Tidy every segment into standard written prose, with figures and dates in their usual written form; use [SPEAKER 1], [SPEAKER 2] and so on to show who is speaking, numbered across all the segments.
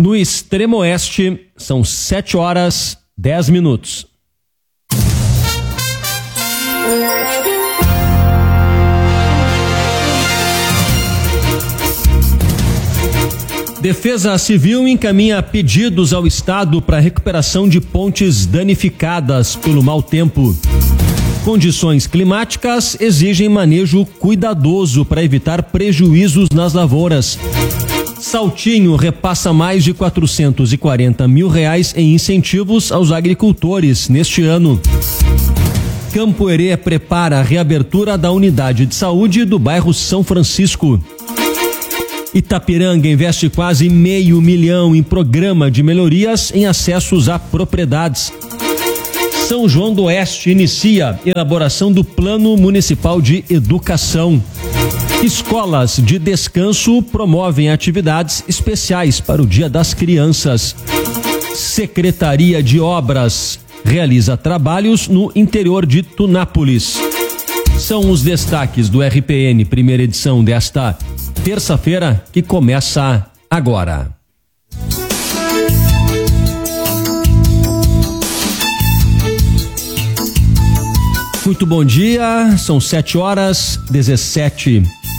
[SPEAKER 1] No extremo oeste, são 7h10. Defesa Civil encaminha pedidos ao Estado para recuperação de pontes danificadas pelo mau tempo. Condições climáticas exigem manejo cuidadoso para evitar prejuízos nas lavouras. Saltinho repassa mais de R$440 mil em incentivos aos agricultores neste ano. Campo Herê prepara a reabertura da unidade de saúde do bairro São Francisco. Itapiranga investe quase R$500 mil em programa de melhorias em acessos a propriedades. São João do Oeste inicia elaboração do Plano Municipal de Educação. Escolas de descanso promovem atividades especiais para o Dia das Crianças. Secretaria de Obras realiza trabalhos no interior de Tunápolis. São os destaques do RPN, primeira edição desta terça-feira, que começa agora. Muito bom dia, são 7h12,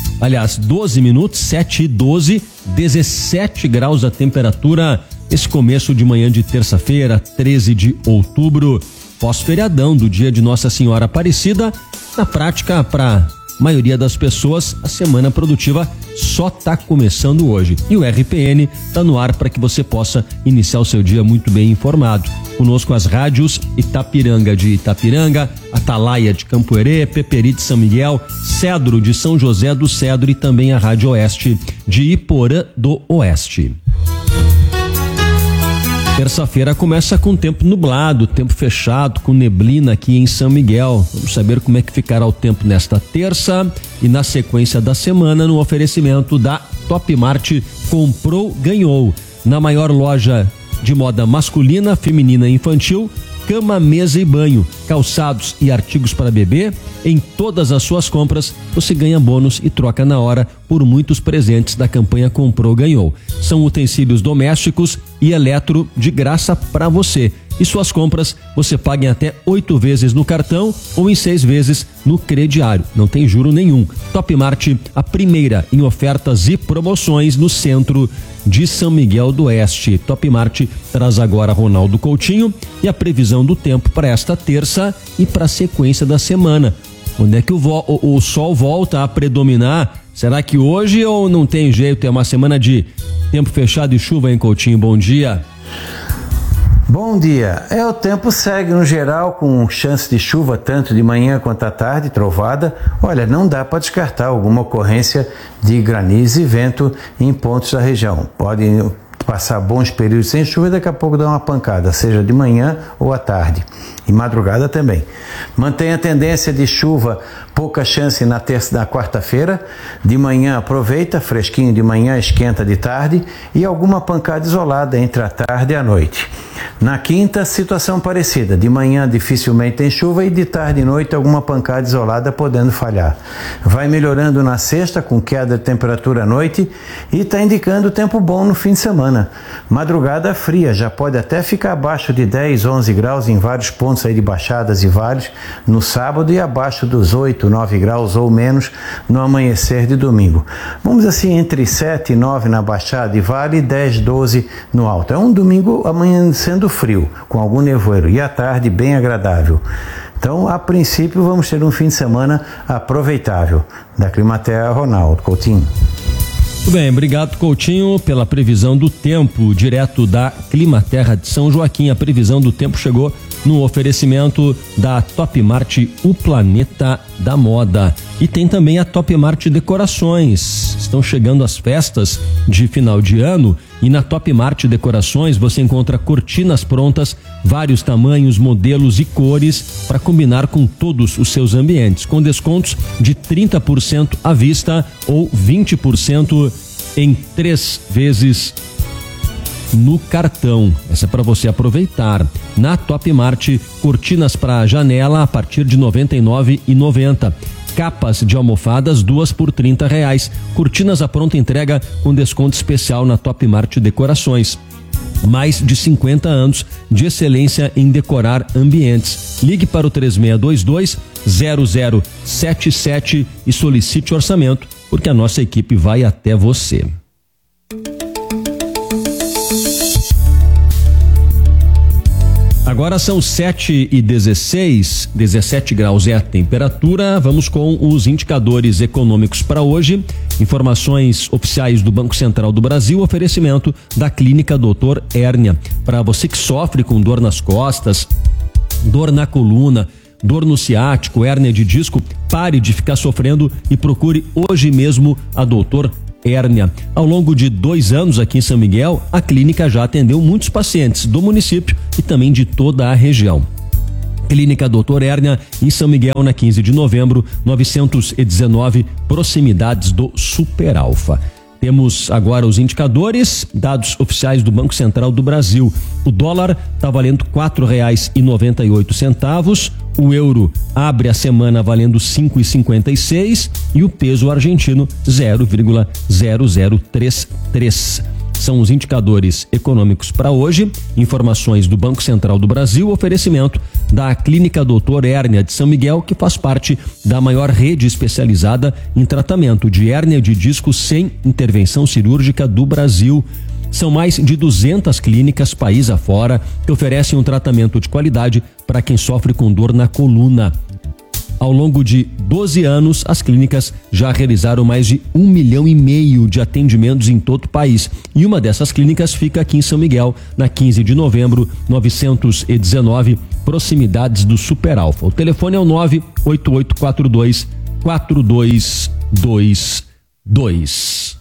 [SPEAKER 1] 7h12, 17 graus a temperatura, esse começo de manhã de terça-feira, 13 de outubro, pós-feriadão do dia de Nossa Senhora Aparecida. Na prática, para a maioria das pessoas, a semana produtiva só está começando hoje. E o RPN está no ar para que você possa iniciar o seu dia muito bem informado. Conosco as rádios Itapiranga de Itapiranga, Atalaia de Campo Herê, Peperi de São Miguel, Cedro de São José do Cedro e também a Rádio Oeste de Iporã do Oeste. Terça-feira começa com tempo nublado, tempo fechado, com neblina aqui em São Miguel. Vamos saber como é que ficará o tempo nesta terça e na sequência da semana no oferecimento da Top Mart. Comprou, ganhou. Na maior loja de moda masculina, feminina e infantil, cama, mesa e banho, calçados e artigos para bebê. Em todas as suas compras, você ganha bônus e troca na hora por muitos presentes da campanha Comprou, Ganhou. São utensílios domésticos e eletro de graça para você. E suas compras você paga em até 8 vezes no cartão ou em 6 vezes no crediário. Não tem juro nenhum. Top Mart, a primeira em ofertas e promoções no centro de São Miguel do Oeste. Top Mart traz agora Ronaldo Coutinho e a previsão do tempo para esta terça e para a sequência da semana. Onde é que o sol volta a predominar? Será que hoje ou não tem jeito? É uma semana de tempo fechado e chuva, hein, Coutinho? Bom dia.
[SPEAKER 2] Bom dia. O tempo segue no geral com chance de chuva tanto de manhã quanto à tarde, trovada. Olha, não dá para descartar alguma ocorrência de granizo e vento em pontos da região. Pode passar bons períodos sem chuva e daqui a pouco dar uma pancada, seja de manhã ou à tarde. E madrugada também. Mantém a tendência de chuva, pouca chance na terça e na quarta-feira. De manhã aproveita, fresquinho de manhã, esquenta de tarde e alguma pancada isolada entre a tarde e a noite. Na quinta, situação parecida. De manhã dificilmente tem chuva e de tarde e noite alguma pancada isolada podendo falhar. Vai melhorando na sexta com queda de temperatura à noite e está indicando tempo bom no fim de semana. Madrugada fria, já pode até ficar abaixo de 10, 11 graus em vários pontos aí de baixadas e vales no sábado e abaixo dos 8, 9 graus ou menos no amanhecer de domingo. Vamos assim entre 7 e 9 na baixada e vale e 10, 12 no alto. É um domingo amanhecendo frio, com algum nevoeiro e à tarde bem agradável. Então, a princípio, vamos ter um fim de semana aproveitável. Da Climaterra, Ronaldo Coutinho.
[SPEAKER 1] Muito bem, obrigado, Coutinho, pela previsão do tempo, direto da Climaterra de São Joaquim. A previsão do tempo chegou no oferecimento da Top Mart, o planeta da moda. E tem também a Top Mart Decorações. Estão chegando as festas de final de ano e na Top Mart Decorações você encontra cortinas prontas, vários tamanhos, modelos e cores para combinar com todos os seus ambientes, com descontos de 30% à vista ou 20% em 3 vezes no cartão. Essa é para você aproveitar. Na Top Mart, cortinas para janela a partir de R$ 99,90. Capas de almofadas, 2 por R$ 30. Cortinas à pronta entrega com desconto especial na Top Mart Decorações. Mais de 50 anos de excelência em decorar ambientes. Ligue para o 3622-0077 e solicite orçamento, porque a nossa equipe vai até você. Agora são 7h16, 17 graus é a temperatura. Vamos com os indicadores econômicos para hoje. Informações oficiais do Banco Central do Brasil, oferecimento da Clínica Doutor Hérnia. Para você que sofre com dor nas costas, dor na coluna, dor no ciático, hérnia de disco, pare de ficar sofrendo e procure hoje mesmo a Doutor Hérnia. Ao longo de 2 anos aqui em São Miguel, a clínica já atendeu muitos pacientes do município e também de toda a região. Clínica Doutor Hérnia, em São Miguel, na 15 de novembro, 919, proximidades do Super Alfa. Temos agora os indicadores, dados oficiais do Banco Central do Brasil. O dólar está valendo R$4,98. O euro abre a semana valendo 5,56 e o peso argentino 0,0033. São os indicadores econômicos para hoje. Informações do Banco Central do Brasil, oferecimento da Clínica Doutor Hérnia de São Miguel, que faz parte da maior rede especializada em tratamento de hérnia de disco sem intervenção cirúrgica do Brasil. São mais de 200 clínicas país afora que oferecem um tratamento de qualidade para quem sofre com dor na coluna. Ao longo de 12 anos, as clínicas já realizaram mais de 1,5 milhão de atendimentos em todo o país. E uma dessas clínicas fica aqui em São Miguel, na 15 de novembro, 919, proximidades do Super Alfa. O telefone é o 98842-4222.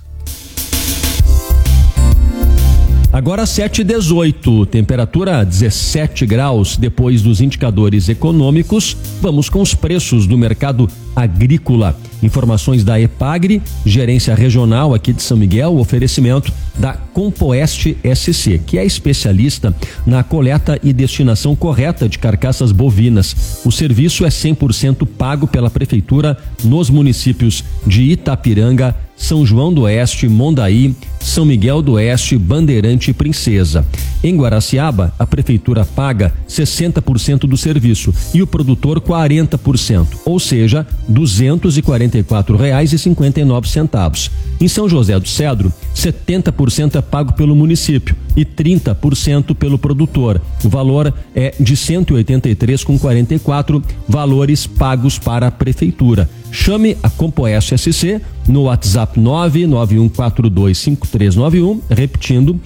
[SPEAKER 1] Agora 7h18, temperatura 17 graus. Depois dos indicadores econômicos, vamos com os preços do mercado agrícola. Informações da Epagri, gerência regional aqui de São Miguel, oferecimento da Compoeste SC, que é especialista na coleta e destinação correta de carcaças bovinas. O serviço é 100% pago pela prefeitura nos municípios de Itapiranga, São João do Oeste, Mondaí, São Miguel do Oeste, Bandeirante e Princesa. Em Guaraciaba, a prefeitura paga 60% do serviço e o produtor 40%, ou seja, R$244,59. Em São José do Cedro, 70% é pago pelo município e 30% pelo produtor. O valor é de R$183,44, valores pagos para a prefeitura. Chame a Compoeste SC no WhatsApp 991425391, repetindo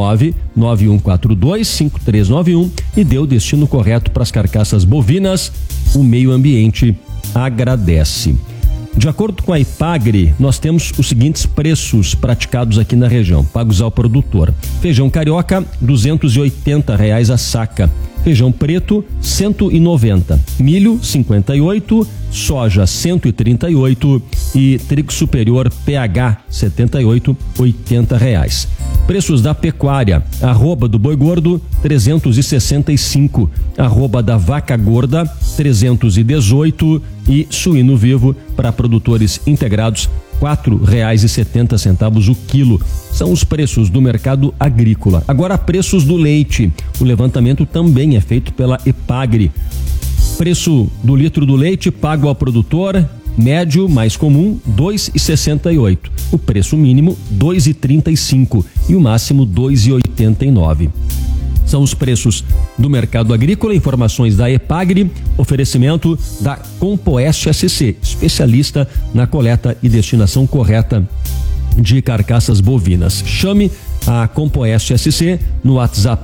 [SPEAKER 1] 991425391, e dê o destino correto para as carcaças bovinas. O meio ambiente agradece. De acordo com a Ipagre, nós temos os seguintes preços praticados aqui na região, pagos ao produtor. Feijão carioca, R$280 a saca. Feijão preto, 190. Milho, 58. Soja, 138. E trigo superior PH, 78, R$80. Preços da pecuária: arroba do boi gordo, 365. Arroba da vaca gorda, 318. E suíno vivo para produtores integrados, R$4,70 o quilo. São os preços do mercado agrícola. Agora, preços do leite. O levantamento também é feito pela Epagre. Preço do litro do leite pago ao produtor, médio mais comum, R$2,68. O preço mínimo, R$2,35 e o máximo R$2,89. São os preços do mercado agrícola. Informações da Epagre, oferecimento da Compoeste SC, especialista na coleta e destinação correta de carcaças bovinas. Chame a Compoeste SC no WhatsApp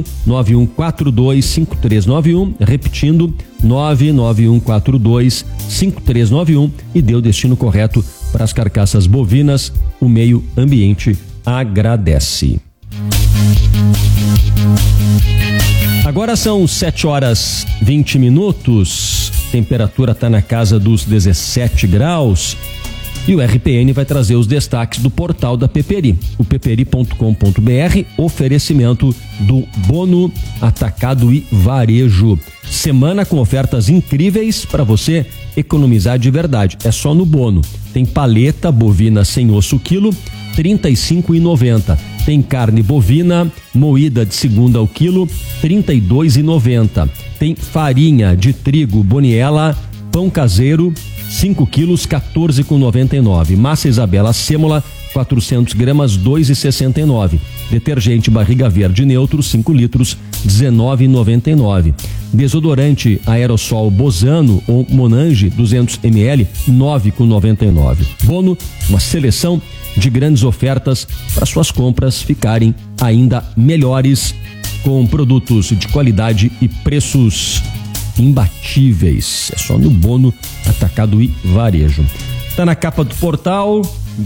[SPEAKER 1] 991425391, repetindo 991425391, e dê o destino correto para as carcaças bovinas. O meio ambiente agradece. Agora são 7h20, temperatura está na casa dos 17 graus e o RPN vai trazer os destaques do portal da Peperi, o peperi.com.br, oferecimento do Bono Atacado e Varejo. Semana com ofertas incríveis para você economizar de verdade. É só no Bono. Tem paleta bovina sem osso quilo, R$35,90. Tem carne bovina moída de segunda ao quilo, R$ 32,90. Tem farinha de trigo Boniela, pão caseiro, 5 quilos, R$ 14,99. Massa Isabela sêmola, 400 gramas, R$ 2,69. Detergente Barriga Verde Neutro, 5 litros, R$ 19,99. Desodorante aerossol Bozano ou Monange, 200 ml, R$ 9,99. Bono, uma seleção de grandes ofertas para suas compras ficarem ainda melhores, com produtos de qualidade e preços imbatíveis. É só no Bono Atacado e Varejo. Está na capa do portal.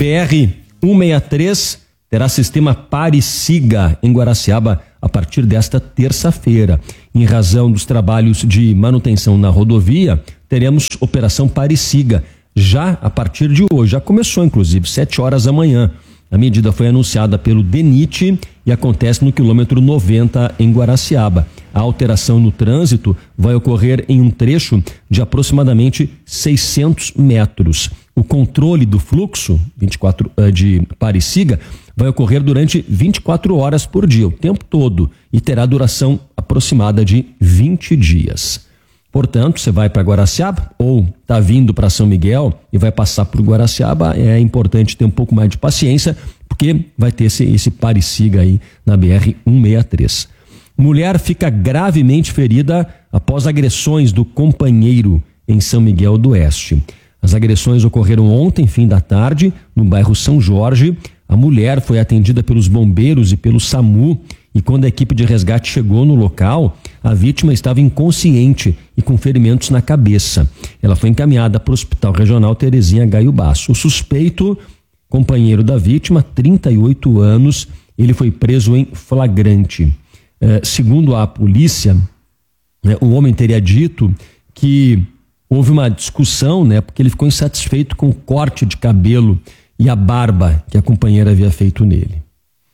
[SPEAKER 1] BR-163 terá sistema Pare e Siga em Guaraciaba a partir desta terça-feira. Em razão dos trabalhos de manutenção na rodovia, teremos operação Pare e Siga já a partir de hoje. Já começou, inclusive, 7 horas da manhã. A medida foi anunciada pelo DENIT e acontece no quilômetro 90 em Guaraciaba. A alteração no trânsito vai ocorrer em um trecho de aproximadamente 600 metros. O controle do fluxo de Pare e Siga vai ocorrer durante 24 horas por dia, o tempo todo, e terá duração aproximada de 20 dias. Portanto, você vai para Guaraciaba ou está vindo para São Miguel e vai passar por Guaraciaba, é importante ter um pouco mais de paciência, porque vai ter esse Pare e Siga aí na BR-163. Mulher fica gravemente ferida após agressões do companheiro em São Miguel do Oeste. As agressões ocorreram ontem, fim da tarde, no bairro São Jorge. A mulher foi atendida pelos bombeiros e pelo SAMU e quando a equipe de resgate chegou no local, a vítima estava inconsciente e com ferimentos na cabeça. Ela foi encaminhada para o Hospital Regional Terezinha Gaio Basso. O suspeito, companheiro da vítima, 38 anos, ele foi preso em flagrante. Segundo a polícia, o homem teria dito que houve uma discussão, porque ele ficou insatisfeito com o corte de cabelo e a barba que a companheira havia feito nele.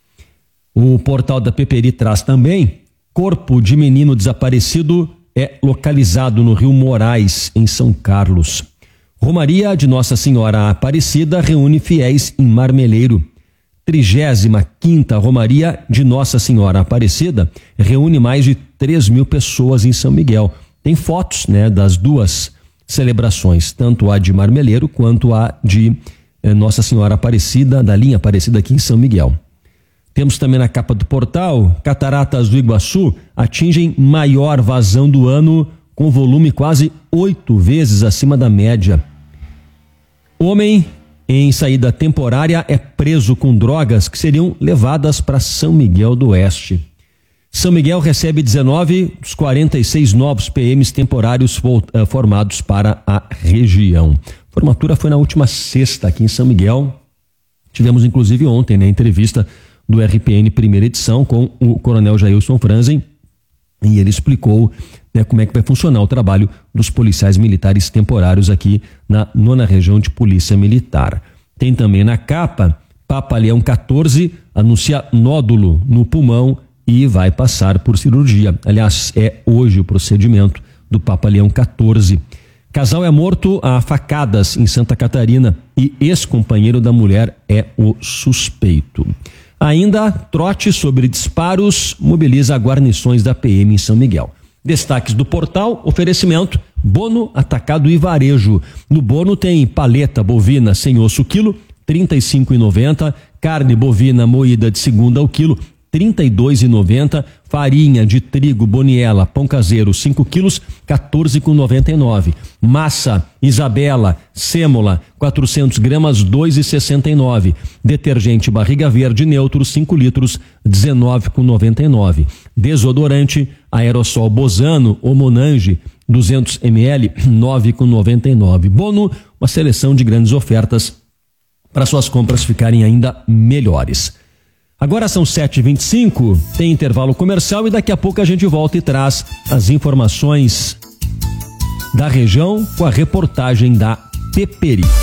[SPEAKER 1] O portal da Peperi traz também: corpo de menino desaparecido é localizado no Rio Moraes, em São Carlos. Romaria de Nossa Senhora Aparecida reúne fiéis em Marmeleiro. 35ª Romaria de Nossa Senhora Aparecida reúne mais de 3.000 pessoas em São Miguel. Tem fotos, das duas celebrações, tanto a de Marmeleiro quanto a de Nossa Senhora Aparecida, da linha Aparecida aqui em São Miguel. Temos também na capa do portal: Cataratas do Iguaçu atingem maior vazão do ano, com volume quase 8 vezes acima da média. Homem em saída temporária é preso com drogas que seriam levadas para São Miguel do Oeste. São Miguel recebe 19 dos 46 novos PMs temporários formados para a região. A formatura foi na última sexta aqui em São Miguel. Tivemos inclusive ontem, entrevista do RPN primeira edição com o coronel Jailson Franzen, e ele explicou como é que vai funcionar o trabalho dos policiais militares temporários aqui na 9ª Região de Polícia Militar. Tem também na capa: Papa Leão 14 anuncia nódulo no pulmão e vai passar por cirurgia. Aliás, é hoje o procedimento do Papa Leão 14. Casal é morto a facadas em Santa Catarina e ex-companheiro da mulher é o suspeito. Ainda, trote sobre disparos mobiliza guarnições da PM em São Miguel. Destaques do portal: oferecimento Bono Atacado e Varejo. No Bono tem paleta bovina sem osso quilo, R$ 35,90. Carne bovina moída de segunda ao quilo, R$ 32,90. Farinha de trigo Boniela, pão caseiro, 5 quilos, R$ 14,99. Massa Isabela sêmola, 400 gramas, R$ 2,69. Detergente Barriga Verde Neutro, 5 litros, R$ 19,99. Desodorante aerossol Bozano ou Monange, 200 ml, R$ 9,99. Bono, uma seleção de grandes ofertas para suas compras ficarem ainda melhores. Agora são 7h25, tem intervalo comercial e daqui a pouco a gente volta e traz as informações da região com a reportagem da Peperi.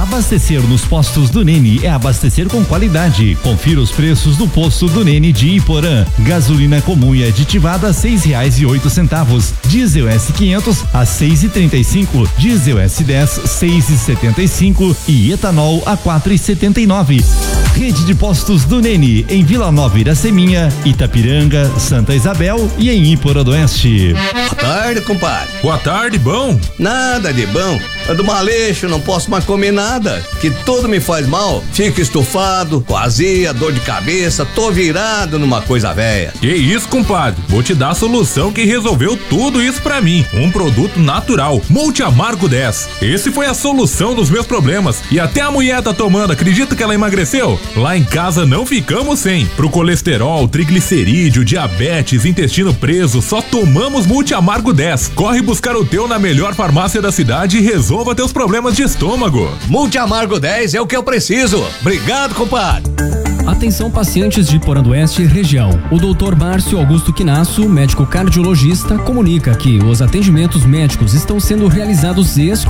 [SPEAKER 3] Abastecer nos postos do Nene é abastecer com qualidade. Confira os preços do posto do Nene de Iporã. Gasolina comum e aditivada R$6,08. Diesel S500 a R$6,35. Diesel S10 R$6,75 e etanol a R$4,79. Rede de postos do Nene em Vila Nova Iraceminha, Itapiranga, Santa Isabel e em Iporã do Oeste.
[SPEAKER 4] Boa tarde, compadre.
[SPEAKER 5] Boa tarde, bom?
[SPEAKER 4] Nada de bom. Ando maleixo, não posso mais comer nada, que tudo me faz mal. Fico estufado, com azia, dor de cabeça, tô virado numa coisa velha.
[SPEAKER 5] Que isso, compadre? Vou te dar a solução que resolveu tudo isso pra mim. Um produto natural, Multi Amargo 10. Esse foi a solução dos meus problemas. E até a mulher tá tomando, acredita que ela emagreceu? Lá em casa não ficamos sem. Pro colesterol, triglicerídeo, diabetes, intestino preso, só tomamos Multi Amargo 10. Corre buscar o teu na melhor farmácia da cidade e resolva teus problemas de estômago.
[SPEAKER 4] Multi Amargo 10 é o que eu preciso. Obrigado, compadre.
[SPEAKER 6] Atenção pacientes de Iporã do Oeste e região. O Dr. Márcio Augusto Quinasso, médico cardiologista, comunica que os atendimentos médicos estão sendo realizados